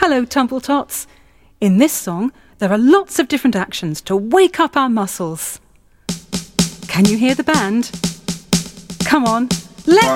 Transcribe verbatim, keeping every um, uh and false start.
Hello, Tumbletots. In this song, there are lots of different actions to wake up our muscles. Can you hear the band? Come on, let's...